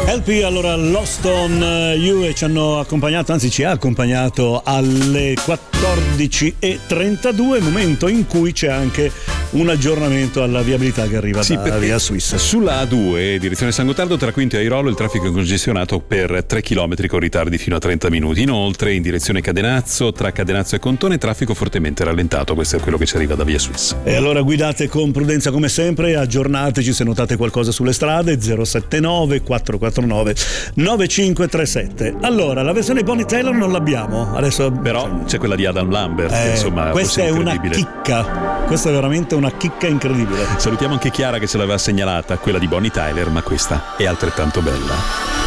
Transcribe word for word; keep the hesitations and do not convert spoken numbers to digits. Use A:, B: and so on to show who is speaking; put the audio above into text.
A: L P, allora Lost on You, e ci hanno accompagnato, anzi ci ha accompagnato alle quattordici e trentadue, momento in cui c'è anche un aggiornamento alla viabilità che arriva
B: sì,
A: da via Swiss.
B: Sulla A due, direzione San Gottardo, tra Quinto e Airolo, il traffico è congestionato per tre chilometri con ritardi fino a trenta minuti. Inoltre, in direzione Cadenazzo, tra Cadenazzo e Contone, traffico fortemente rallentato. Questo è quello che ci arriva da via Swiss.
A: E allora guidate con prudenza come sempre, aggiornateci se notate qualcosa sulle strade. Zero sette nove quattro quattro nove nove cinque tre sette. Allora, la versione Bonnie Tyler non l'abbiamo adesso,
B: però c'è quella di Adam Lambert,
A: eh,
B: che insomma
A: questa è una chicca, questa è veramente una chicca incredibile.
B: Salutiamo anche Chiara che ce l'aveva segnalata, quella di Bonnie Tyler, ma questa è altrettanto bella.